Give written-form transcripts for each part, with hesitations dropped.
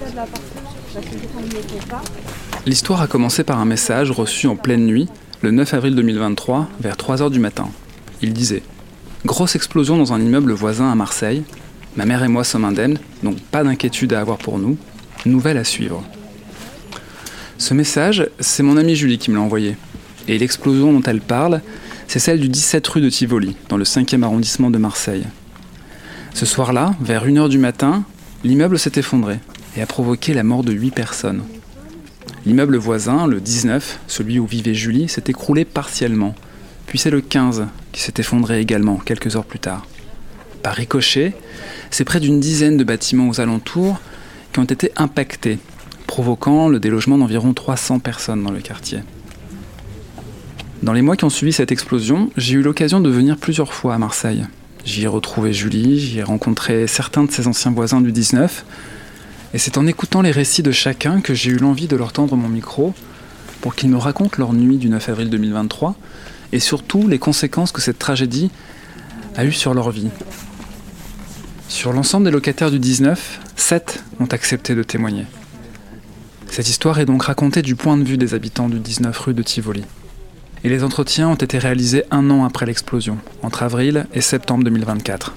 L'histoire a commencé par un message reçu en pleine nuit, le 9 avril 2023, vers 3h du matin. Il disait « Grosse explosion dans un immeuble voisin à Marseille. Ma mère et moi sommes indemnes, donc pas d'inquiétude à avoir pour nous. Nouvelle à suivre. » Ce message, c'est mon amie Julie qui me l'a envoyé. Et l'explosion dont elle parle, c'est celle du 17 rue de Tivoli, dans le 5e arrondissement de Marseille. Ce soir-là, vers 1h du matin, l'immeuble s'est effondré et a provoqué la mort de 8 personnes. L'immeuble voisin, le 19, celui où vivait Julie, s'est écroulé partiellement. Puis c'est le 15 qui s'est effondré également, quelques heures plus tard. Par ricochet, c'est près d'une dizaine de bâtiments aux alentours qui ont été impactés, provoquant le délogement d'environ 300 personnes dans le quartier. Dans les mois qui ont suivi cette explosion, j'ai eu l'occasion de venir plusieurs fois à Marseille. J'y ai retrouvé Julie, j'y ai rencontré certains de ses anciens voisins du 19, et c'est en écoutant les récits de chacun que j'ai eu l'envie de leur tendre mon micro pour qu'ils me racontent leur nuit du 9 avril 2023 et surtout les conséquences que cette tragédie a eues sur leur vie. Sur l'ensemble des locataires du 19, 7 ont accepté de témoigner. Cette histoire est donc racontée du point de vue des habitants du 19 rue de Tivoli. Et les entretiens ont été réalisés 1 an après l'explosion, entre avril et septembre 2024.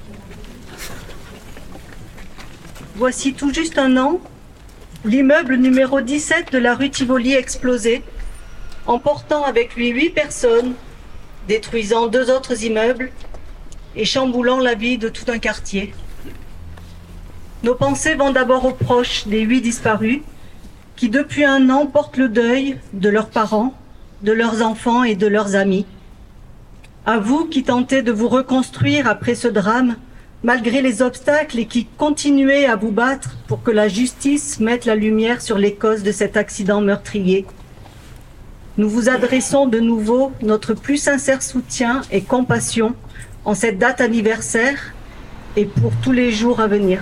Voici tout juste 1 an, l'immeuble numéro 17 de la rue Tivoli explosé, emportant avec lui 8 personnes, détruisant 2 autres immeubles et chamboulant la vie de tout un quartier. Nos pensées vont d'abord aux proches des 8 disparus, qui depuis 1 an portent le deuil de leurs parents, de leurs enfants et de leurs amis. À vous qui tentez de vous reconstruire après ce drame, malgré les obstacles et qui continuez à vous battre pour que la justice mette la lumière sur les causes de cet accident meurtrier. Nous vous adressons de nouveau notre plus sincère soutien et compassion en cette date anniversaire et pour tous les jours à venir.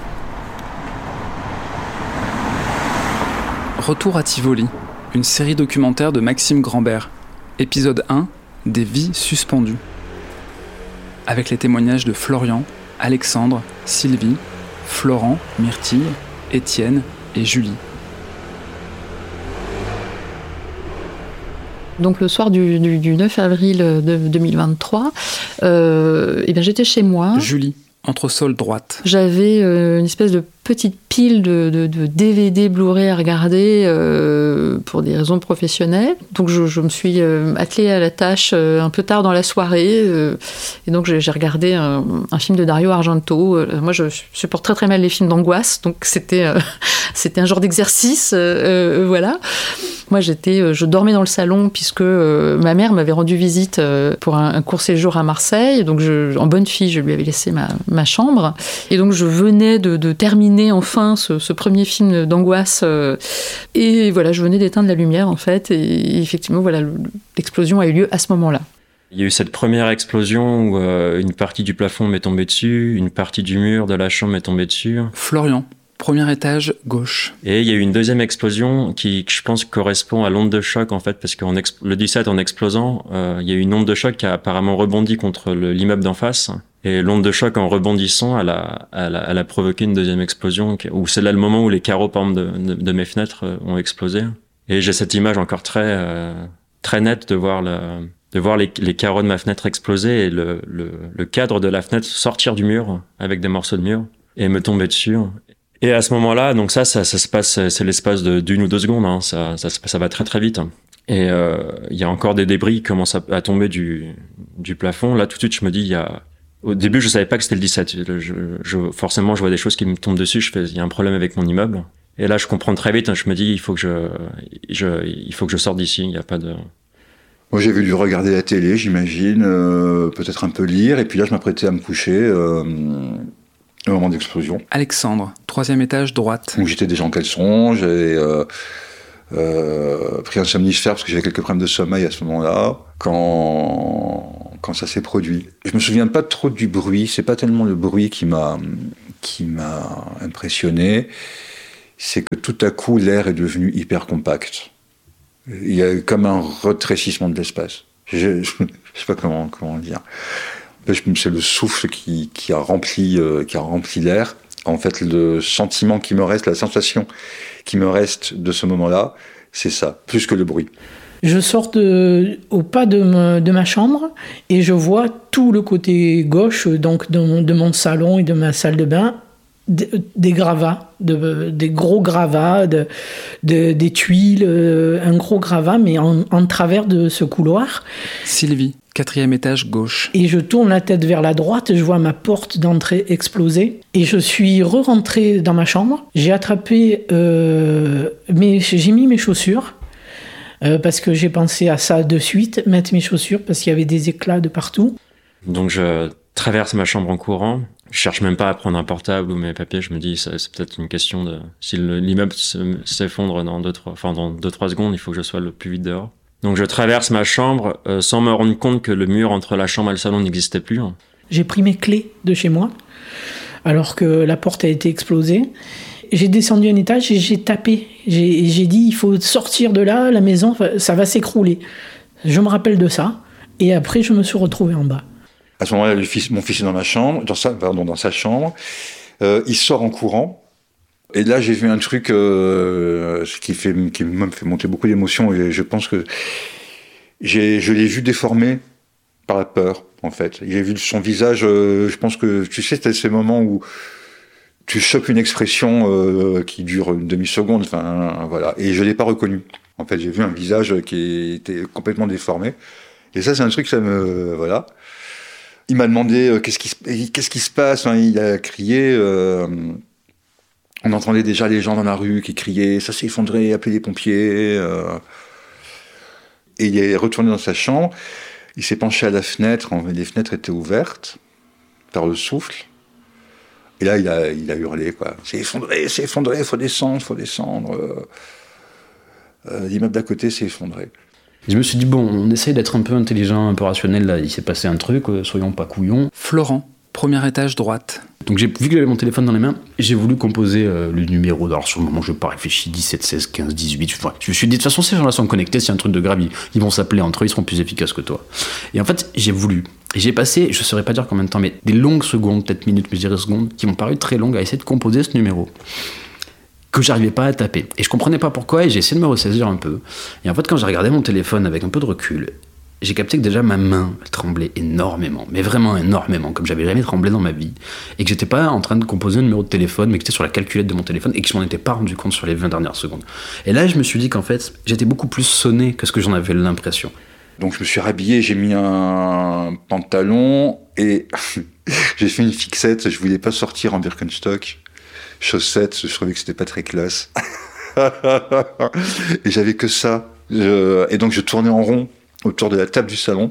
Retour à Tivoli, une série documentaire de Maxime Grambert. Épisode 1, des vies suspendues. Avec les témoignages de Florian, Alexandre, Sylvie, Florent, Myrtille, Étienne et Julie. Donc le soir du 9 avril 2023, j'étais chez moi. Julie, entresol droite. J'avais une espèce de petite pile de DVD Blu-ray à regarder pour des raisons professionnelles. Donc je me suis attelée à la tâche un peu tard dans la soirée. Et donc j'ai regardé un film de Dario Argento. Moi je supporte très très mal les films d'angoisse, donc c'était un genre d'exercice. Voilà. Moi je dormais dans le salon puisque ma mère m'avait rendu visite pour un court séjour à Marseille. Donc en bonne fille, je lui avais laissé ma chambre. Et donc je venais de terminer enfin ce premier film d'angoisse. Et voilà, je venais d'éteindre la lumière en fait. Et effectivement, voilà, l'explosion a eu lieu à ce moment-là. Il y a eu cette première explosion où une partie du plafond m'est tombée dessus, une partie du mur de la chambre m'est tombée dessus. Florian, premier étage gauche. Et il y a eu une deuxième explosion qui je pense, correspond à l'onde de choc en fait, parce que le 17 en explosant, il y a eu une onde de choc qui a apparemment rebondi contre l'immeuble d'en face. Et l'onde de choc en rebondissant, elle a provoqué une deuxième explosion, où c'est là le moment où les carreaux, par exemple, de mes fenêtres ont explosé. Et j'ai cette image encore très nette de voir les carreaux de ma fenêtre exploser et le cadre de la fenêtre sortir du mur avec des morceaux de mur et me tomber dessus. Et à ce moment-là, donc ça se passe, c'est l'espace d'1 ou 2 secondes, hein, ça va très très vite. Et il y a encore des débris qui commencent à tomber du plafond. Là, tout de suite, je me dis, au début, je savais pas que c'était le 17. Forcément, je vois des choses qui me tombent dessus. Il y a un problème avec mon immeuble. Et là, je comprends très vite. Je me dis, il faut que je sorte d'ici. Il y a pas de. Moi, j'ai voulu regarder la télé, j'imagine, peut-être un peu lire. Et puis là, je m'apprêtais à me coucher au moment d'explosion. Alexandre, 3e étage droite. Donc, j'étais déjà en caleçon. J'avais pris un somnifère parce que j'avais quelques problèmes de sommeil à ce moment-là. Quand ça s'est produit. Je me souviens pas trop du bruit, c'est pas tellement le bruit qui m'a impressionné, c'est que tout à coup l'air est devenu hyper compact. Il y a eu comme un retrécissement de l'espace. Je sais pas comment le dire. C'est le souffle qui a rempli l'air. En fait, le sentiment qui me reste, la sensation qui me reste de ce moment-là, c'est ça, plus que le bruit. Je sors au pas de ma chambre et je vois tout le côté gauche donc de mon salon et de ma salle de bain, des gravats, des gros gravats, des tuiles, un gros gravat, mais en travers de ce couloir. Sylvie, 4e étage gauche. Et je tourne la tête vers la droite, je vois ma porte d'entrée exploser. Et je suis re-rentrée dans ma chambre. J'ai attrapé, j'ai mis mes chaussures. Parce que j'ai pensé à ça de suite, mettre mes chaussures, parce qu'il y avait des éclats de partout. Donc je traverse ma chambre en courant. Je cherche même pas à prendre un portable ou mes papiers. Je me dis, c'est peut-être une question de... Si l'immeuble s'effondre dans 2-3 secondes, il faut que je sois le plus vite dehors. Donc je traverse ma chambre sans me rendre compte que le mur entre la chambre et le salon n'existait plus. J'ai pris mes clés de chez moi, alors que la porte a été explosée. J'ai descendu un étage et j'ai tapé. J'ai dit, il faut sortir de là, la maison, ça va s'écrouler. Je me rappelle de ça. Et après, je me suis retrouvé en bas. À ce moment-là, mon fils est dans sa chambre. Il sort en courant. Et là, j'ai vu un truc qui me fait monter beaucoup d'émotions. Et je pense que je l'ai vu déformé par la peur, en fait. J'ai vu son visage. Je pense que, tu sais, c'était ces moments où tu chopes une expression qui dure une demi-seconde, voilà. Et je l'ai pas reconnu. En fait, j'ai vu un visage qui était complètement déformé. Et ça, c'est un truc, voilà. Il m'a demandé qu'est-ce qui se passe. Il a crié. On entendait déjà les gens dans la rue qui criaient, ça s'est effondré, appelez les pompiers. Et il est retourné dans sa chambre. Il s'est penché à la fenêtre. Les fenêtres étaient ouvertes par le souffle. Et là, il a hurlé, quoi. C'est effondré, faut descendre. L'immeuble d'à côté s'est effondré. Je me suis dit, bon, on essaye d'être un peu intelligent, un peu rationnel, là, il s'est passé un truc, soyons pas couillons. Florent, 1er étage droite. Donc vu que j'avais mon téléphone dans les mains, j'ai voulu composer le numéro. Alors sur le moment, je n'ai pas réfléchi, 17, 16, 15, 18. Je me suis dit, de toute façon, ces gens-là sont connectés, s'il y a un truc de grave, ils vont s'appeler entre eux, ils seront plus efficaces que toi. Et en fait, j'ai voulu. Et j'ai passé, je ne saurais pas dire combien de temps, mais des longues secondes, peut-être minutes, mais je dirais secondes, qui m'ont paru très longues à essayer de composer ce numéro que j'arrivais pas à taper. Et je comprenais pas pourquoi, et j'ai essayé de me ressaisir un peu. Et en fait, quand j'ai regardé mon téléphone avec un peu de recul, j'ai capté que déjà ma main tremblait énormément, mais vraiment énormément, comme j'avais jamais tremblé dans ma vie, et que j'étais pas en train de composer un numéro de téléphone, mais que j'étais sur la calculette de mon téléphone, et que je m'en étais pas rendu compte sur les 20 dernières secondes. Et là, je me suis dit qu'en fait, j'étais beaucoup plus sonné que ce que j'en avais l'impression. Donc je me suis rhabillé, j'ai mis un pantalon, et j'ai fait une fixette, je voulais pas sortir en Birkenstock, chaussettes, je trouvais que c'était pas très classe. Et j'avais que ça. Et donc je tournais en rond autour de la table du salon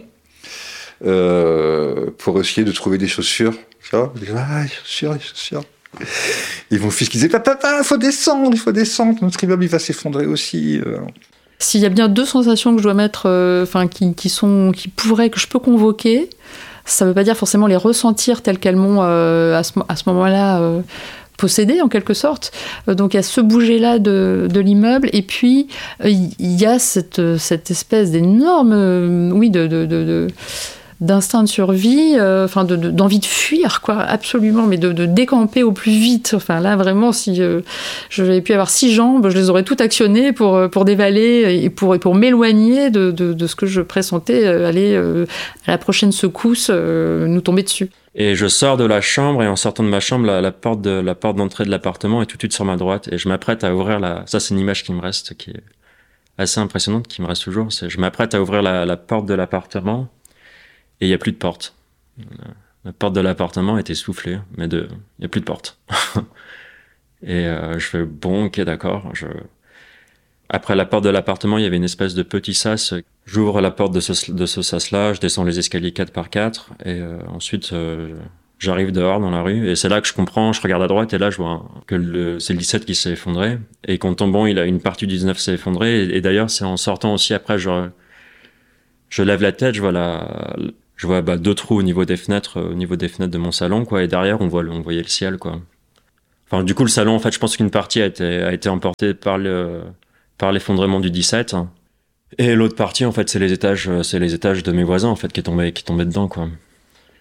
pour essayer de trouver des chaussures. Les chaussures. Et mon fils qui disait papa, il faut descendre, notre immeuble il va s'effondrer aussi. S'il y a bien deux sensations que je dois mettre, que je peux convoquer, ça ne veut pas dire forcément les ressentir telles qu'elles m'ont à ce moment-là possédé en quelque sorte. Donc il y a ce bouger-là de l'immeuble, et puis il y a cette espèce d'énorme d'instinct de survie, d'envie de fuir, quoi, absolument, mais de décamper au plus vite. Enfin là vraiment, si j'avais pu avoir 6 jambes, je les aurais toutes actionnées pour dévaler et pour m'éloigner de ce que je pressentais aller à la prochaine secousse nous tomber dessus. Et je sors de la chambre, et en sortant de ma chambre, la porte d'entrée de l'appartement est tout de suite sur ma droite, et je m'apprête à ouvrir ça c'est une image qui me reste, qui est assez impressionnante, qui me reste toujours, je m'apprête à ouvrir la porte de l'appartement, et il n'y a plus de porte. La porte de l'appartement était soufflée, mais il n'y a plus de porte. Et je fais, bon, ok, d'accord. Après la porte de l'appartement, il y avait une espèce de petit sas. J'ouvre la porte de ce sas-là, je descends les escaliers 4 par 4, et ensuite j'arrive dehors dans la rue, et c'est là que je comprends, je regarde à droite, et là je vois que c'est le 17 qui s'est effondré, et qu'en tombant, une partie du 19 s'est effondrée, et d'ailleurs c'est en sortant aussi après, je lève la tête, je vois 2 trous au niveau des fenêtres de mon salon, quoi, et derrière on voyait le ciel, quoi. Enfin, du coup, le salon, en fait, je pense qu'une partie a été emportée par l'effondrement du 17, et l'autre partie, en fait, c'est les étages de mes voisins, en fait, qui tombaient dedans, quoi.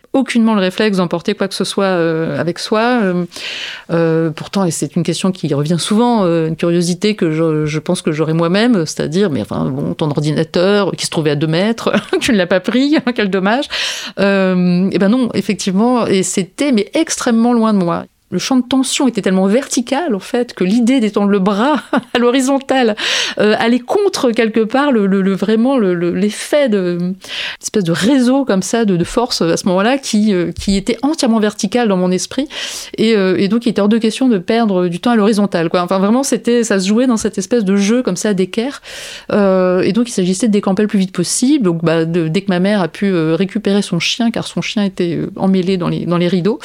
aucunement le réflexe d'emporter quoi que ce soit avec soi. Pourtant, et c'est une question qui revient souvent, une curiosité que je pense que j'aurais moi-même, c'est-à-dire, mais enfin, bon, ton ordinateur qui se trouvait à 2 mètres, tu ne l'as pas pris, quel dommage. Et ben non, effectivement, et c'était mais extrêmement loin de moi. Le champ de tension était tellement vertical, en fait, que l'idée d'étendre le bras à l'horizontale allait contre, quelque part, vraiment l'effet d'une espèce de réseau comme ça, de force à ce moment-là, qui était entièrement vertical dans mon esprit. Et donc, il était hors de question de perdre du temps à l'horizontale, quoi. Enfin, vraiment, ça se jouait dans cette espèce de jeu comme ça, d'équerre. Et donc, il s'agissait de décamper le plus vite possible. Donc, dès que ma mère a pu récupérer son chien, car son chien était emmêlé dans les rideaux,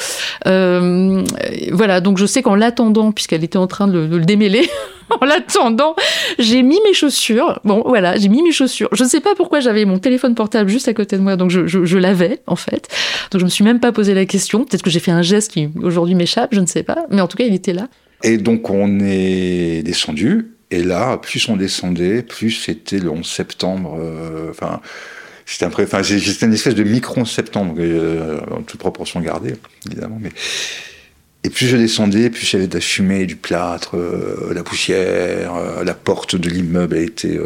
voilà, donc je sais qu'en l'attendant, puisqu'elle était en train de le démêler, en l'attendant, j'ai mis mes chaussures. Bon, voilà, j'ai mis mes chaussures. Je ne sais pas pourquoi j'avais mon téléphone portable juste à côté de moi, donc je l'avais, en fait. Donc je me suis même pas posé la question. Peut-être que j'ai fait un geste qui aujourd'hui m'échappe, je ne sais pas. Mais en tout cas, il était là. Et donc on est descendu. Et là, plus on descendait, plus c'était le 11 septembre. C'était une espèce de micro-11 septembre, en toute proportion gardée, évidemment. Et plus je descendais, plus il y avait de la fumée, du plâtre, la poussière, la porte de l'immeuble a été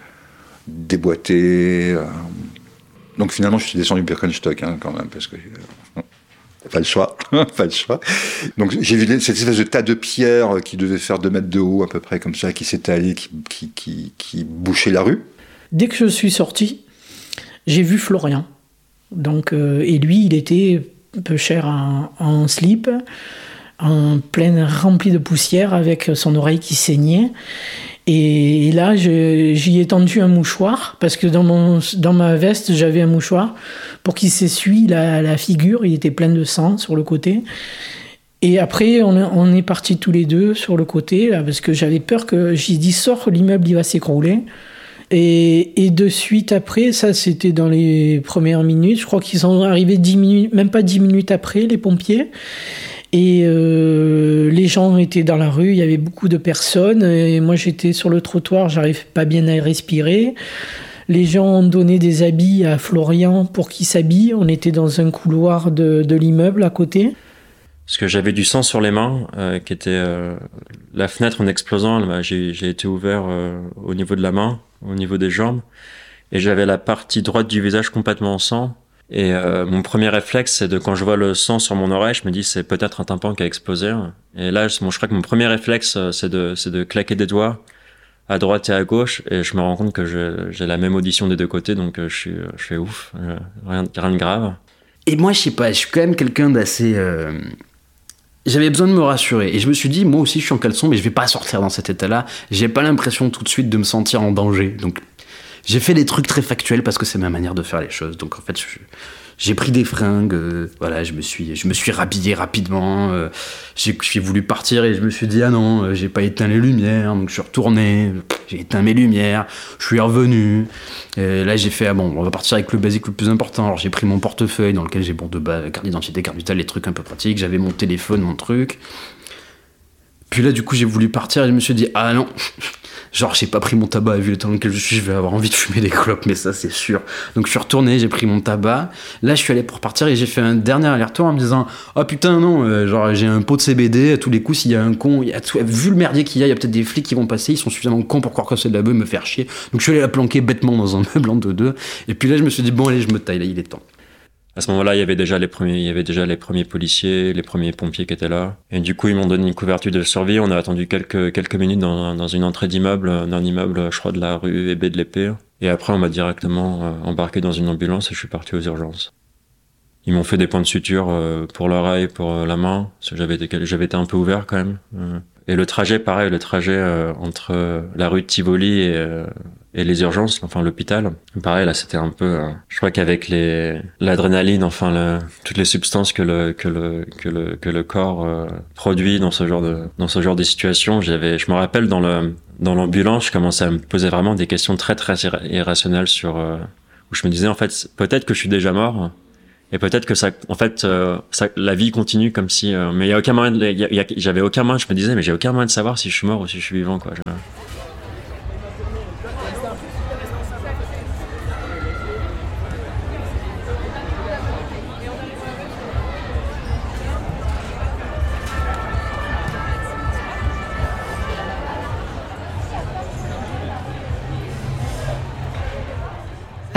déboîtée. Donc finalement, je suis descendu Birkenstock quand même, parce que pas le choix, pas le choix. Donc j'ai vu cette espèce de tas de pierres qui devait faire 2 mètres de haut à peu près comme ça, qui s'étalait, qui bouchait la rue. Dès que je suis sorti, j'ai vu Florian. Donc, et lui, il était peu cher en slip, en pleine remplie de poussière, avec son oreille qui saignait. Et là, j'y ai tendu un mouchoir, parce que dans ma veste, j'avais un mouchoir pour qu'il s'essuie la figure. Il était plein de sang sur le côté. Et après, on est partis tous les deux sur le côté, là, parce que j'avais peur que... J'ai dit, sors, l'immeuble, il va s'écrouler. Et de suite après, ça c'était dans les premières minutes, je crois qu'ils sont arrivés 10 minutes, même pas 10 minutes après, les pompiers. Et les gens étaient dans la rue, il y avait beaucoup de personnes, et moi j'étais sur le trottoir, j'arrivais pas bien à respirer. Les gens ont donné des habits à Florian pour qu'il s'habille, on était dans un couloir de l'immeuble à côté. Parce que j'avais du sang sur les mains, qui était la fenêtre en explosant, j'ai été ouvert au niveau de la main, au niveau des jambes, et j'avais la partie droite du visage complètement en sang. Et mon premier réflexe, c'est quand je vois le sang sur mon oreille, je me dis c'est peut-être un tympan qui a explosé. Et là, je crois que mon premier réflexe, c'est de claquer des doigts à droite et à gauche, et je me rends compte que j'ai la même audition des deux côtés, donc je suis ouf, rien de grave. Et moi, je sais pas, je suis quand même quelqu'un d'assez... J'avais besoin de me rassurer, et je me suis dit, moi aussi je suis en caleçon, mais je vais pas sortir dans cet état-là. J'ai pas l'impression tout de suite de me sentir en danger, donc j'ai fait des trucs très factuels parce que c'est ma manière de faire les choses. Donc en fait, j'ai pris des fringues, voilà, je me suis rhabillé rapidement. J'ai voulu partir et je me suis dit ah non, j'ai pas éteint les lumières, donc je suis retourné, j'ai éteint mes lumières, je suis revenu. Et là j'ai fait bon, on va partir avec le basique le plus important. Alors j'ai pris mon portefeuille dans lequel j'ai carte d'identité, carte vitale, les trucs un peu pratiques. J'avais mon téléphone, mon truc. Puis là du coup j'ai voulu partir et je me suis dit ah non. Genre, j'ai pas pris mon tabac, vu le temps dans lequel je suis, je vais avoir envie de fumer des clopes, mais ça, c'est sûr. Donc, je suis retourné, j'ai pris mon tabac. Là, je suis allé pour partir et j'ai fait un dernier aller-retour en me disant oh putain, non, genre, j'ai un pot de CBD, à tous les coups, s'il y a un con, vu le merdier qu'il y a peut-être des flics qui vont passer, ils sont suffisamment cons pour croire que c'est de la beuh, me faire chier. Donc, je suis allé la planquer bêtement dans un meuble en 2-2. Et puis là, je me suis dit bon, allez, je me taille, là, il est temps. À ce moment-là, il y avait déjà les premiers policiers, les premiers pompiers qui étaient là. Et du coup, ils m'ont donné une couverture de survie. On a attendu quelques minutes dans une entrée d'immeuble, d'un immeuble, je crois, de la rue Hébé de l'Épée. Et après, on m'a directement embarqué dans une ambulance et je suis parti aux urgences. Ils m'ont fait des points de suture pour l'oreille, pour la main, parce que j'avais été un peu ouvert quand même. Et le trajet, pareil, entre la rue de Tivoli et les urgences, enfin l'hôpital. Pareil, là, c'était un peu... je crois qu'avec l'adrénaline, enfin toutes les substances que le corps produit dans ce genre de situation, je me rappelle dans l'ambulance, je commençais à me poser vraiment des questions très très irrationnelles où je me disais en fait peut-être que je suis déjà mort. Et peut-être que la vie continue comme si, mais il y a aucun moyen, j'avais aucun moyen, je me disais, mais j'ai aucun moyen de savoir si je suis mort ou si je suis vivant, quoi.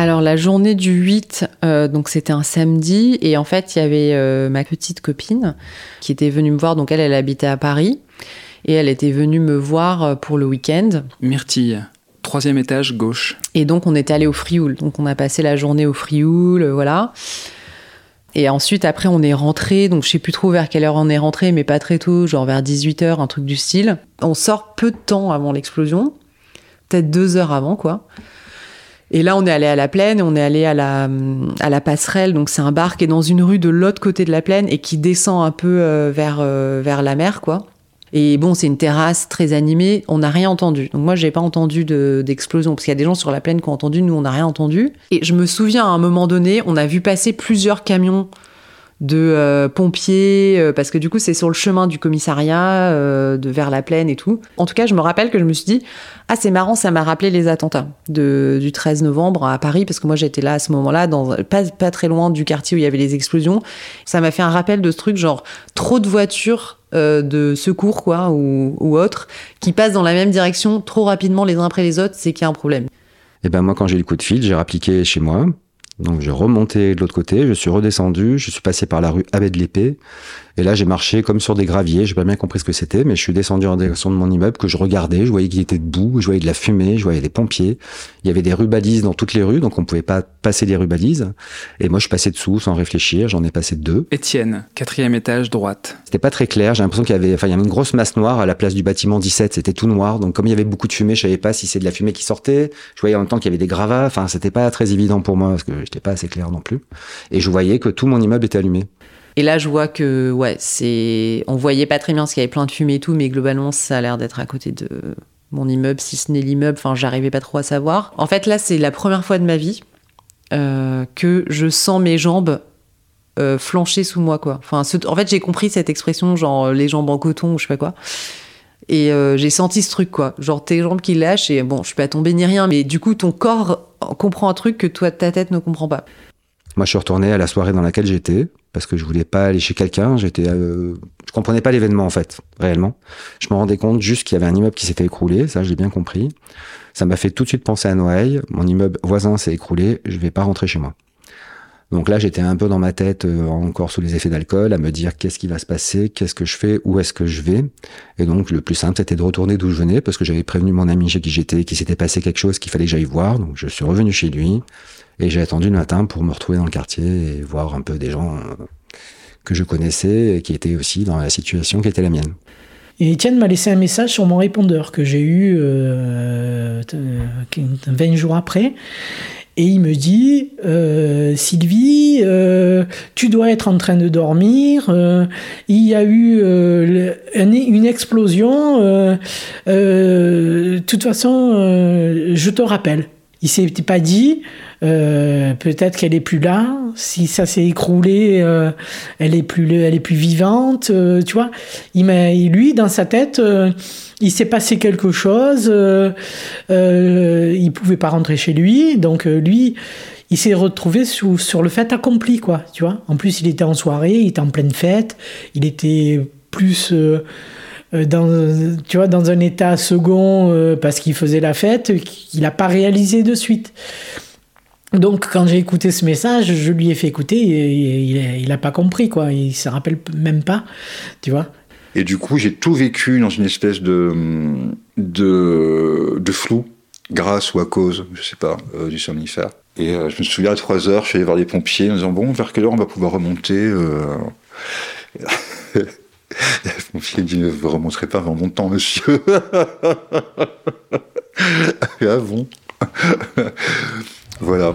Alors la journée du 8, donc c'était un samedi, et en fait il y avait ma petite copine qui était venue me voir, donc elle habitait à Paris, et elle était venue me voir pour le week-end. Myrtille, 3e étage gauche. Et donc on était allé au Frioul, donc on a passé la journée au Frioul, voilà. Et ensuite après on est rentré, donc je sais plus trop vers quelle heure on est rentré, mais pas très tôt, genre vers 18h, un truc du style. On sort peu de temps avant l'explosion, peut-être 2 heures avant quoi. Et là, on est allé à la Plaine et on est allé à la Passerelle. Donc, c'est un bar qui est dans une rue de l'autre côté de la Plaine et qui descend un peu vers la mer, quoi. Et bon, c'est une terrasse très animée. On n'a rien entendu. Donc, moi, j'ai pas entendu d'explosion. Parce qu'il y a des gens sur la Plaine qui ont entendu. Nous, on n'a rien entendu. Et je me souviens, à un moment donné, on a vu passer plusieurs camions de pompiers, parce que du coup c'est sur le chemin du commissariat vers la Plaine et tout. En tout cas, je me rappelle que je me suis dit « Ah, c'est marrant, ça m'a rappelé les attentats du 13 novembre à Paris, parce que moi j'étais là à ce moment-là, pas très loin du quartier où il y avait les explosions. Ça m'a fait un rappel de ce truc, genre trop de voitures de secours quoi, ou autres, qui passent dans la même direction trop rapidement les uns après les autres, c'est qu'il y a un problème. » Et ben moi, quand j'ai eu le coup de fil, j'ai rappliqué chez moi. Donc j'ai remonté de l'autre côté, je suis redescendu, je suis passé par la rue Abbé de l'Épée, et là j'ai marché comme sur des graviers, j'ai pas bien compris ce que c'était, mais je suis descendu en direction de mon immeuble, que je regardais, je voyais qu'il était debout, je voyais de la fumée, je voyais des pompiers, il y avait des rubalises dans toutes les rues, donc on pouvait pas passer des rubalises, et moi je suis passé dessous sans réfléchir, j'en ai passé 2. Étienne, 4e étage droite. C'était pas très clair, j'ai l'impression qu'il y avait une grosse masse noire à la place du bâtiment 17, c'était tout noir, donc comme il y avait beaucoup de fumée, je savais pas si c'est de la fumée qui sortait, je voyais en même temps qu'il y avait des gravats, enfin c'était pas très évident pour moi, parce que j'étais pas assez clair non plus, et je voyais que tout mon immeuble était allumé. Et là, je vois que, on voyait pas très bien parce qu'il y avait plein de fumée et tout, mais globalement, ça a l'air d'être à côté de mon immeuble, si ce n'est l'immeuble. Enfin, j'arrivais pas trop à savoir. En fait, là, c'est la première fois de ma vie que je sens mes jambes flancher sous moi, quoi. Enfin, en fait, j'ai compris cette expression, genre les jambes en coton ou je sais pas quoi. Et j'ai senti ce truc, quoi. Genre tes jambes qui lâchent et bon, je suis pas tombée ni rien, mais du coup, ton corps comprend un truc que toi, ta tête ne comprend pas. Moi, je suis retourné à la soirée dans laquelle j'étais, parce que je voulais pas aller chez quelqu'un. Je comprenais pas l'événement, en fait, réellement. Je me rendais compte juste qu'il y avait un immeuble qui s'était écroulé. Ça, je l'ai bien compris. Ça m'a fait tout de suite penser à Noailles. Mon immeuble voisin s'est écroulé. Je vais pas rentrer chez moi. Donc là, j'étais un peu dans ma tête, encore sous les effets d'alcool, à me dire qu'est-ce qui va se passer, qu'est-ce que je fais, où est-ce que je vais. Et donc, le plus simple, c'était de retourner d'où je venais, parce que j'avais prévenu mon ami chez qui j'étais, qu'il s'était passé quelque chose qu'il fallait que j'aille voir. Donc, je suis revenu chez lui. Et j'ai attendu le matin pour me retrouver dans le quartier et voir un peu des gens que je connaissais et qui étaient aussi dans la situation qui était la mienne. Et Étienne m'a laissé un message sur mon répondeur que j'ai eu 20 jours après. Et il me dit Sylvie, tu dois être en train de dormir. Il y a eu une explosion. De toute façon, je te rappelle. Il s'était pas dit peut-être qu'elle est plus là. Si ça s'est écroulé, elle est plus vivante. Tu vois. Lui, dans sa tête, il s'est passé quelque chose. Il pouvait pas rentrer chez lui, donc lui, il s'est retrouvé sur le fait accompli, quoi. Tu vois. En plus, il était en soirée, il était en pleine fête, il était plus dans un état second parce qu'il faisait la fête, qu'il n'a pas réalisé de suite. Donc, quand j'ai écouté ce message, je lui ai fait écouter et il n'a pas compris, quoi. Il ne se rappelle même pas, tu vois. Et du coup, j'ai tout vécu dans une espèce de flou, grâce ou à cause, je sais pas, du somnifère. Et je me souviens à 3h, je suis allé voir les pompiers en disant, bon, vers quelle heure on va pouvoir remonter Le pompier dit, vous ne remonterez pas avant mon temps, monsieur. Ah bon. Voilà.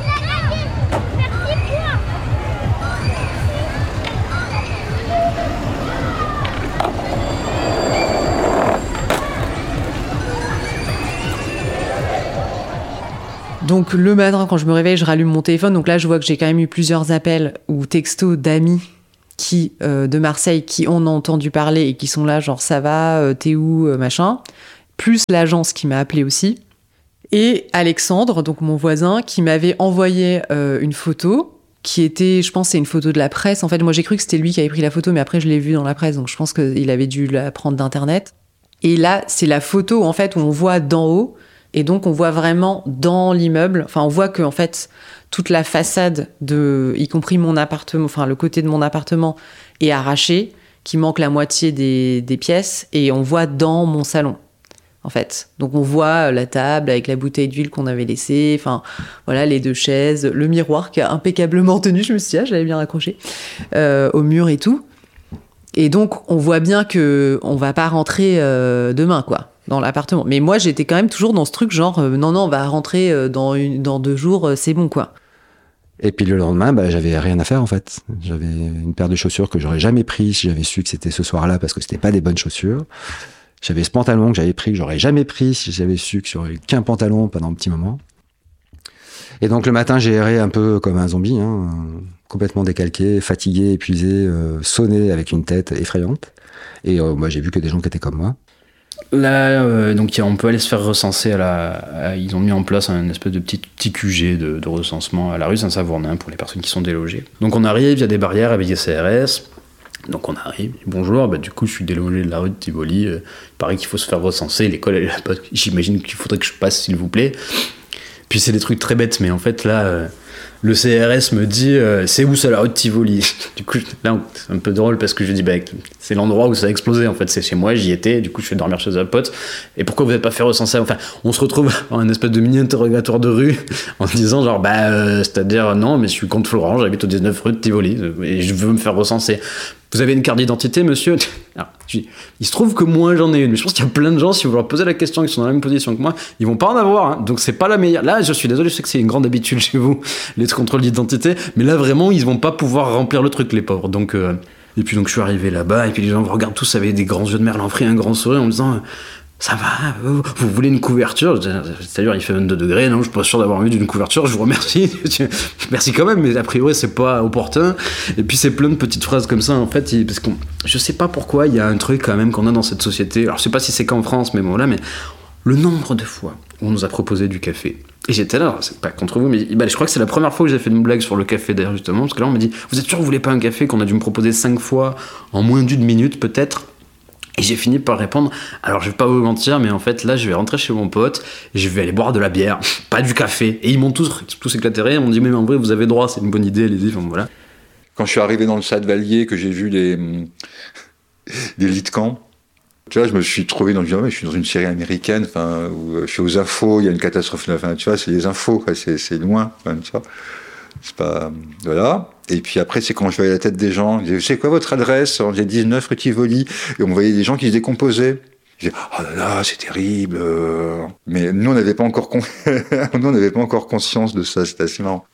Donc le matin, quand je me réveille, je rallume mon téléphone. Donc là, je vois que j'ai quand même eu plusieurs appels ou textos d'amis de Marseille qui en ont entendu parler et qui sont là, genre ça va, t'es où, machin. Plus l'agence qui m'a appelé aussi. Et Alexandre, donc mon voisin, qui m'avait envoyé une photo qui était, je pense, c'est une photo de la presse. En fait, moi, j'ai cru que c'était lui qui avait pris la photo, mais après, je l'ai vue dans la presse, donc je pense qu'il avait dû la prendre d'Internet. Et là, c'est la photo, en fait, où on voit d'en haut Et donc, on voit vraiment dans l'immeuble, enfin, on voit que en fait, toute la façade, y compris mon appartement, enfin, le côté de mon appartement, est arraché, qu'il manque la moitié des pièces, et on voit dans mon salon, en fait. Donc, on voit la table avec la bouteille d'huile qu'on avait laissée, enfin, voilà, les 2 chaises, le miroir qui a impeccablement tenu, je me suis dit, je l'avais bien raccroché, au mur et tout. Et donc, on voit bien qu'on va pas rentrer demain, quoi, dans l'appartement. Mais moi, j'étais quand même toujours dans ce truc genre, non, on va rentrer dans 2 jours, c'est bon, quoi. Et puis le lendemain, j'avais rien à faire, en fait. J'avais une paire de chaussures que j'aurais jamais pris si j'avais su que c'était ce soir-là, parce que c'était pas des bonnes chaussures. J'avais ce pantalon que j'avais pris, que j'aurais jamais pris si j'avais su que j'aurais eu qu'un pantalon pendant un petit moment. Et donc le matin, j'ai erré un peu comme un zombie, complètement décalqué, fatigué, épuisé, sonné avec une tête effrayante. Et moi, j'ai vu que des gens qui étaient comme moi. Là, donc on peut aller se faire recenser ils ont mis en place un espèce de petit QG de recensement à la rue Saint-Savournin pour les personnes qui sont délogées. Donc on arrive, il y a des barrières avec des CRS. Donc on arrive, bonjour, du coup je suis délogé de la rue de Tivoli, il paraît qu'il faut se faire recenser, l'école elle est là-bas, j'imagine qu'il faudrait que je passe s'il vous plaît. Puis c'est des trucs très bêtes, mais en fait là, le CRS me dit c'est où ça la rue de Tivoli? Du coup là c'est un peu drôle parce que je dis c'est l'endroit où ça a explosé, en fait c'est chez moi, j'y étais, du coup je fais dormir chez un pote. Et pourquoi vous n'êtes pas fait recenser? Enfin on se retrouve en un espèce de mini interrogatoire de rue en disant genre c'est-à-dire non mais je suis comte Florent, j'habite au 19 rue de Tivoli et je veux me faire recenser. Vous avez une carte d'identité, monsieur? Alors, il se trouve que moi j'en ai une, mais je pense qu'il y a plein de gens, si vous leur posez la question, qui sont dans la même position que moi, ils vont pas en avoir, donc c'est pas la meilleure. Là, je suis désolé, je sais que c'est une grande habitude chez vous, les contrôles d'identité, mais là vraiment, ils vont pas pouvoir remplir le truc, les pauvres. Donc, et puis donc je suis arrivé là-bas, et puis les gens me regardent tous avec des grands yeux de merlan frit, un grand sourire, en me disant ça va, vous voulez une couverture? C'est-à-dire, il fait 22 degrés, non, je suis pas sûr d'avoir envie d'une couverture, je vous remercie. Merci quand même, mais a priori, c'est pas opportun. Et puis, c'est plein de petites phrases comme ça, en fait, parce que je sais pas pourquoi, il y a un truc quand même qu'on a dans cette société. Alors, je sais pas si c'est qu'en France, mais bon, là, mais le nombre de fois où on nous a proposé du café. Et j'étais là, c'est pas contre vous, mais je crois que c'est la première fois que j'ai fait une blague sur le café, d'ailleurs, justement, parce que là, on m'a dit, vous êtes sûr que vous voulez pas un café, qu'on a dû me proposer 5 fois en moins d'1 minute, peut-être? Et j'ai fini par répondre, alors je vais pas vous mentir, mais en fait là je vais rentrer chez mon pote, et je vais aller boire de la bière, pas du café. Et ils m'ont tous éclaté, ils m'ont dit mais en vrai vous avez droit, c'est une bonne idée, allez-y, enfin voilà. Quand je suis arrivé dans le Stade Valier, que j'ai vu des lits de camp, tu vois, je me suis trouvé je suis dans une série américaine, où je suis aux infos, il y a une catastrophe, tu vois, c'est les infos, quoi, c'est loin, tu vois. C'est pas... Voilà. Et puis après, c'est quand je voyais la tête des gens, je disais, c'est quoi votre adresse? On disait 19 rue Tivoli, et on voyait des gens qui se décomposaient. Je disais, oh là là, c'est terrible. Mais nous, on n'avait pas encore conscience de ça, c'était assez marrant.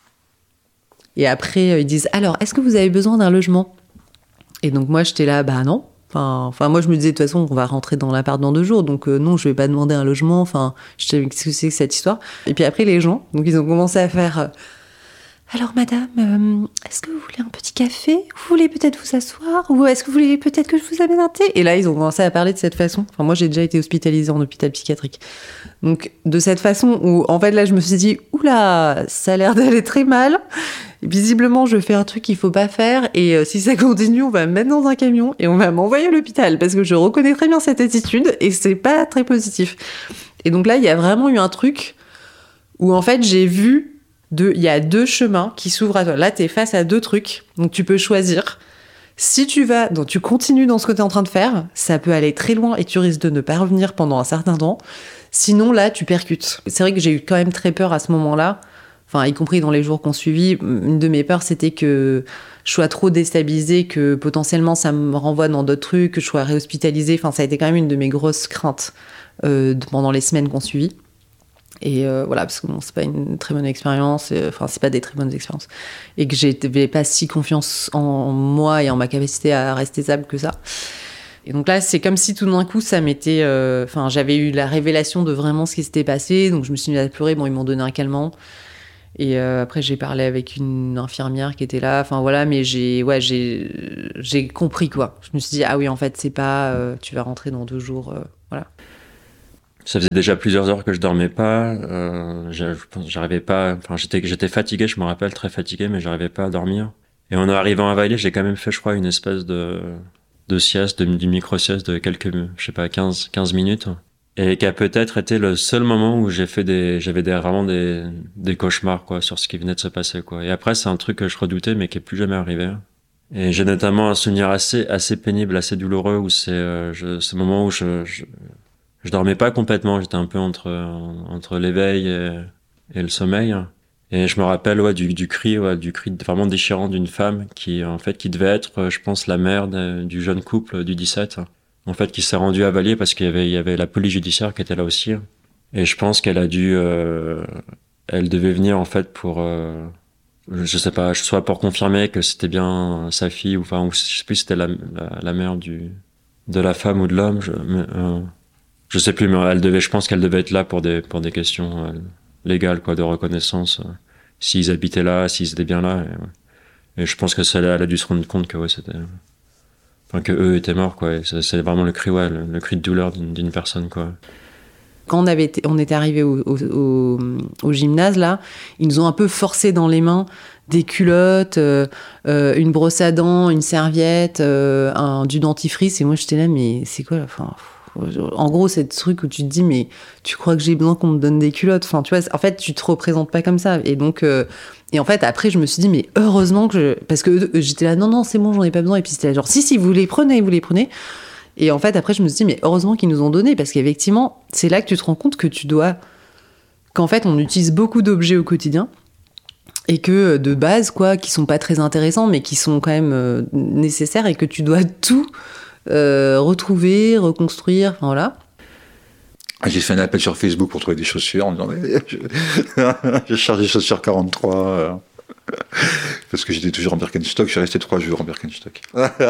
Et après, ils disent, alors, est-ce que vous avez besoin d'un logement? Et donc moi, j'étais là, non. Enfin, moi, je me disais, de toute façon, on va rentrer dans l'appart dans 2 jours, donc non, je vais pas demander un logement. Enfin, je sais qu'est-ce que c'est que cette histoire. Et puis après, les gens, donc ils ont commencé à faire... Alors madame, est-ce que vous voulez un petit café? Vous voulez peut-être vous asseoir? Ou est-ce que vous voulez peut-être que je vous amène un thé? Et là, ils ont commencé à parler de cette façon. Enfin, moi, j'ai déjà été hospitalisée en hôpital psychiatrique. Donc, de cette façon où, en fait, là, je me suis dit, oula, ça a l'air d'aller très mal. Et visiblement, je fais un truc qu'il faut pas faire. Et si ça continue, on va me mettre dans un camion et on va m'envoyer à l'hôpital. Parce que je reconnais très bien cette attitude et c'est pas très positif. Et donc là, il y a vraiment eu un truc où, en fait, j'ai vu... Il y a 2 chemins qui s'ouvrent à toi. Là, t'es face à 2 trucs, donc tu peux choisir. Si tu continues dans ce que t'es en train de faire, ça peut aller très loin et tu risques de ne pas revenir pendant un certain temps. Sinon, là, tu percutes. C'est vrai que j'ai eu quand même très peur à ce moment-là, enfin, y compris dans les jours qu'on suivit. Une de mes peurs, c'était que je sois trop déstabilisée, que potentiellement ça me renvoie dans d'autres trucs, que je sois réhospitalisée. Enfin, ça a été quand même une de mes grosses craintes pendant les semaines qu'on suivit. Et voilà, parce que c'est pas une très bonne expérience, c'est pas des très bonnes expériences. Et que j'avais pas si confiance en moi et en ma capacité à rester stable que ça. Et donc là, c'est comme si tout d'un coup, ça m'était... j'avais eu la révélation de vraiment ce qui s'était passé, donc je me suis mise à pleurer, ils m'ont donné un calmant. Et après, j'ai parlé avec une infirmière qui était là, mais j'ai compris, quoi. Je me suis dit, ah oui, en fait, c'est pas... tu vas rentrer dans 2 jours, voilà. Ça faisait déjà plusieurs heures que je dormais pas. J'arrivais pas. Enfin, j'étais fatigué. Je me rappelle, très fatigué, mais j'arrivais pas à dormir. Et en arrivant à Valier, j'ai quand même fait, je crois, une espèce de sieste, d'une micro-sieste de quelques, 15 minutes. Et qui a peut-être été le seul moment où j'avais vraiment des cauchemars, quoi, sur ce qui venait de se passer, quoi. Et après, c'est un truc que je redoutais, mais qui est plus jamais arrivé. Et j'ai notamment un souvenir assez pénible, assez douloureux, où c'est ce moment où je dormais pas complètement. J'étais un peu entre l'éveil et le sommeil. Et je me rappelle, du cri vraiment déchirant d'une femme qui devait être, je pense, la mère du jeune couple du 17. En fait, qui s'est rendue à Valier parce qu'il y avait la police judiciaire qui était là aussi. Et je pense qu'elle a dû, elle devait venir, en fait, pour, je sais pas, soit pour confirmer que c'était bien sa fille, ou je sais plus si c'était la mère de la femme ou de l'homme, je sais plus, mais je pense qu'elle devait être là pour des questions légales, quoi, de reconnaissance, s'ils habitaient là, s'ils étaient bien là. Et je pense que ça, elle a dû se rendre compte que, c'était, enfin, que eux étaient morts, quoi. Et c'est vraiment le cri, le cri de douleur d'une personne, quoi. Quand on était arrivé au gymnase, là, ils nous ont un peu forcé dans les mains des culottes, une brosse à dents, une serviette, du dentifrice. Et moi, j'étais là, mais c'est quoi, enfin, en gros, c'est ce truc où tu te dis, mais tu crois que j'ai besoin qu'on me donne des culottes? Enfin, tu vois, en fait, tu te représentes pas comme ça. Et donc, et en fait, après, je me suis dit, mais heureusement parce que j'étais là, non, c'est bon, j'en ai pas besoin. Et puis c'était là, genre, si, vous les prenez. Et en fait, après, je me suis dit, mais heureusement qu'ils nous ont donné, parce qu'effectivement, c'est là que tu te rends compte que qu'en fait, on utilise beaucoup d'objets au quotidien, et que de base, quoi, qui sont pas très intéressants, mais qui sont quand même nécessaires, et que tu dois tout retrouver, reconstruire, enfin voilà. J'ai fait un appel sur Facebook pour trouver des chaussures en disant je cherche des chaussures 43 parce que j'étais toujours en Birkenstock. Je suis resté 3 jours en Birkenstock.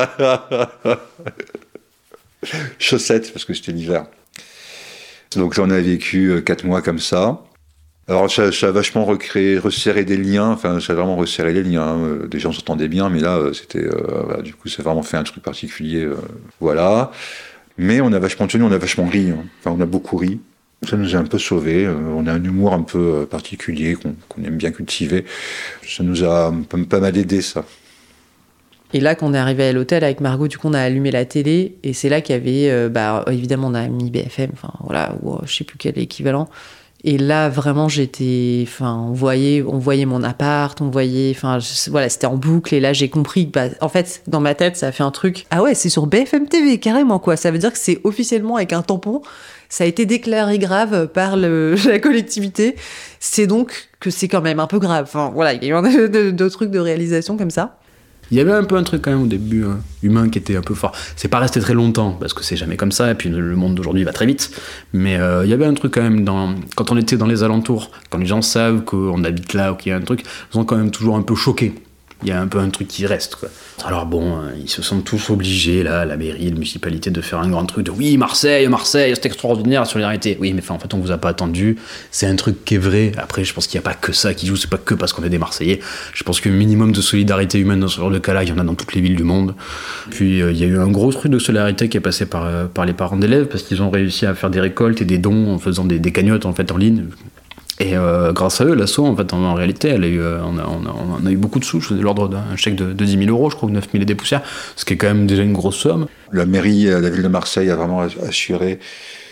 Chaussettes parce que c'était l'hiver. Donc là on a vécu 4 mois comme ça. Alors ça a vachement resserré des liens, enfin ça a vraiment resserré les liens. Des gens s'entendaient bien, mais là c'était voilà, du coup ça a vraiment fait un truc particulier, voilà. Mais on a vachement tenu, on a vachement ri, hein. Enfin on a beaucoup ri. Ça nous a un peu sauvés. On a un humour un peu particulier qu'on aime bien cultiver. Ça nous a pas mal aidé, ça. Et là, quand on est arrivé à l'hôtel avec Margot, du coup, on a allumé la télé, et c'est là qu'il y avait, évidemment, on a mis BFM, enfin voilà, ou je sais plus quel équivalent. Et là, vraiment, on voyait mon appart, voilà, c'était en boucle. Et là, j'ai compris que, en fait, dans ma tête, ça a fait un truc. Ah ouais, c'est sur BFM TV, carrément, quoi. Ça veut dire que c'est officiellement avec un tampon. Ça a été déclaré grave par la collectivité. C'est donc que c'est quand même un peu grave. Enfin, voilà, il y a eu deux trucs de réalisation comme ça. Il y avait un peu un truc quand même au début humain qui était un peu fort. C'est pas resté très longtemps parce que c'est jamais comme ça et puis le monde d'aujourd'hui va très vite. Mais il y avait un truc quand même quand on était dans les alentours, quand les gens savent qu'on habite là ou qu'il y a un truc, ils sont quand même toujours un peu choqués. Il y a un peu un truc qui reste, quoi. Alors bon, ils se sentent tous obligés, là, la mairie, la municipalité, de faire un grand truc de oui, Marseille, c'est extraordinaire, la solidarité. Oui, mais en fait, on vous a pas attendu. C'est un truc qui est vrai. Après, je pense qu'il n'y a pas que ça qui joue, c'est pas que parce qu'on est des Marseillais. Je pense qu'un minimum de solidarité humaine dans ce genre de cas-là, il y en a dans toutes les villes du monde. Puis, il y a eu un gros truc de solidarité qui est passé par les parents d'élèves parce qu'ils ont réussi à faire des récoltes et des dons en faisant des cagnottes, en fait, en ligne. Et grâce à eux, l'asso, en fait, en réalité, on a eu beaucoup de sous, de l'ordre d'un chèque de 10 000 euros, je crois, ou 9 000 et des poussières, ce qui est quand même déjà une grosse somme. La mairie, la ville de Marseille a vraiment assuré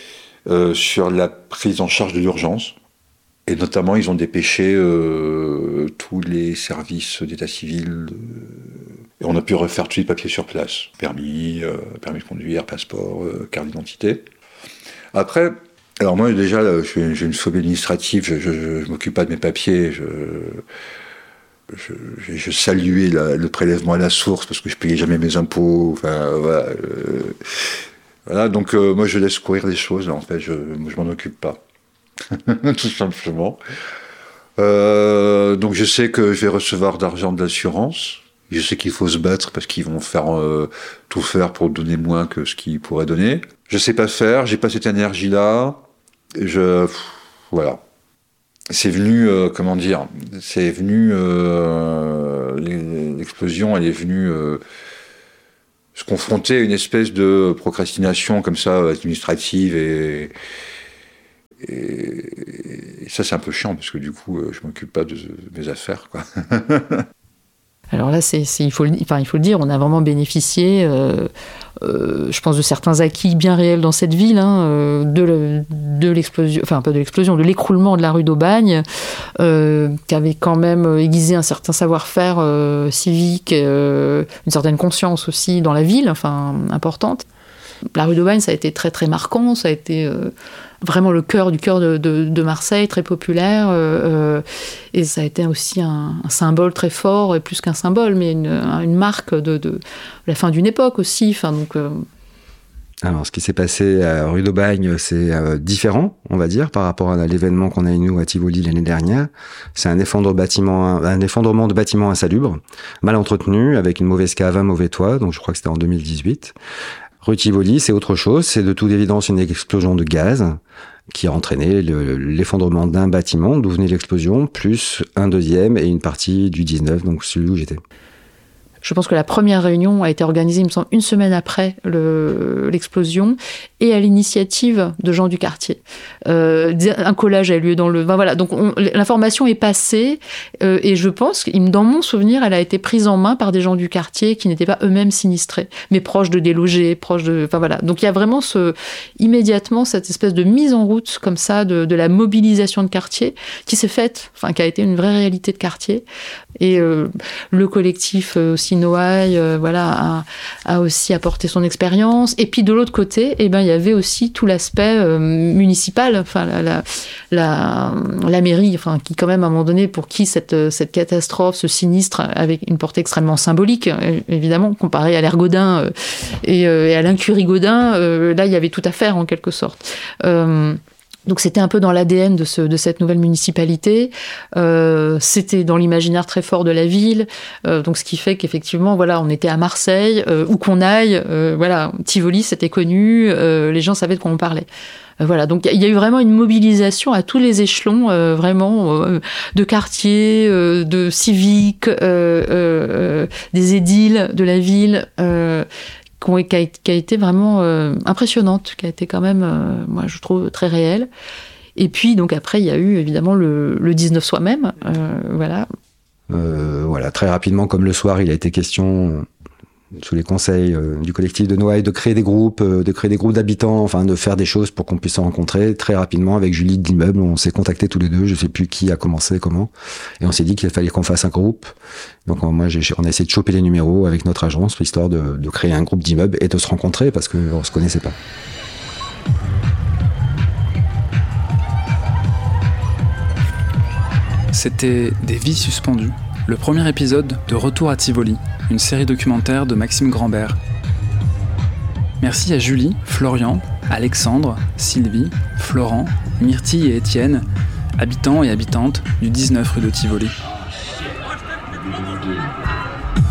sur la prise en charge de l'urgence. Et notamment, ils ont dépêché tous les services d'état civil. Et on a pu refaire tous les papiers sur place. Permis de conduire, passeport, carte d'identité. Après... Alors moi déjà, j'ai une phobie administrative, je m'occupe pas de mes papiers, je saluais le prélèvement à la source parce que je payais jamais mes impôts, enfin voilà. Voilà, donc moi je laisse courir les choses, là, en fait, je m'en occupe pas, tout simplement. Donc je sais que je vais recevoir d'argent de l'assurance, je sais qu'il faut se battre parce qu'ils vont tout faire pour donner moins que ce qu'ils pourraient donner. Je sais pas faire, j'ai pas cette énergie-là. Voilà. C'est venu, l'explosion, elle est venue se confronter à une espèce de procrastination comme ça, administrative, et ça c'est un peu chiant parce que du coup je m'occupe pas de mes affaires, quoi. Alors là, il faut le dire, on a vraiment bénéficié, je pense, de certains acquis bien réels dans cette ville, de l'explosion, enfin pas de l'explosion, de l'écroulement de la rue d'Aubagne, qui avait quand même aiguisé un certain savoir-faire civique, une certaine conscience aussi dans la ville, enfin importante. La rue d'Aubagne, ça a été très très marquant, ça a été vraiment le cœur de Marseille, très populaire, et ça a été aussi un symbole très fort, et plus qu'un symbole, mais une marque de la fin d'une époque aussi. Enfin, donc, Alors, ce qui s'est passé à rue d'Aubagne, c'est différent, on va dire, par rapport à l'événement qu'on a eu, nous, à Tivoli l'année dernière. C'est un effondrement de bâtiments insalubres, mal entretenus, avec une mauvaise cave, un mauvais toit, donc je crois que c'était en 2018. Rue Tivoli, c'est autre chose, c'est de toute évidence une explosion de gaz qui a entraîné l'effondrement d'un bâtiment, d'où venait l'explosion, plus un deuxième et une partie du 19, donc celui où j'étais. Je pense que la première réunion a été organisée, il me semble, une semaine après l'explosion, et à l'initiative de gens du quartier. Un collage a eu lieu dans le... voilà, donc l'information est passée, et je pense, dans mon souvenir, elle a été prise en main par des gens du quartier qui n'étaient pas eux-mêmes sinistrés, mais proches de délogés, proches de... Enfin voilà, donc il y a vraiment immédiatement cette espèce de mise en route, comme ça, de la mobilisation de quartier, qui s'est faite, enfin qui a été une vraie réalité de quartier. Et le collectif aussi Noailles, a aussi apporté son expérience. Et puis de l'autre côté, il y avait aussi tout l'aspect municipal, enfin la mairie, enfin qui quand même à un moment donné, pour qui cette catastrophe, ce sinistre, avec une portée extrêmement symbolique, évidemment, comparé à l'ère Gaudin et à l'incurie Gaudin, là il y avait tout à faire en quelque sorte. Donc c'était un peu dans l'ADN de cette nouvelle municipalité. C'était dans l'imaginaire très fort de la ville. Donc ce qui fait qu'effectivement, voilà, on était à Marseille, où qu'on aille, voilà, Tivoli, c'était connu, les gens savaient de quoi on parlait. Voilà, donc il y a eu vraiment une mobilisation à tous les échelons, vraiment, de quartier, de civiques, des édiles de la ville, qui a été vraiment impressionnante, qui a été quand même, moi je trouve, très réelle. Et puis donc après il y a eu évidemment le 19 soi-même, voilà. Voilà, très rapidement, comme le soir il a été question, sous les conseils du collectif de Noailles, de créer des groupes d'habitants, enfin de faire des choses pour qu'on puisse se rencontrer. Très rapidement, avec Julie de l'immeuble, on s'est contactés tous les deux, je sais plus qui a commencé, comment, et on s'est dit qu'il fallait qu'on fasse un groupe. Donc on a essayé de choper les numéros avec notre agence, histoire de créer un groupe d'immeubles et de se rencontrer, parce qu'on se connaissait pas. C'était Des vies suspendues, le premier épisode de Retour à Tivoli, une série documentaire de Maxime Grambert. Merci à Julie, Florian, Alexandre, Sylvie, Florent, Myrtille et Étienne, habitants et habitantes du 19 rue de Tivoli.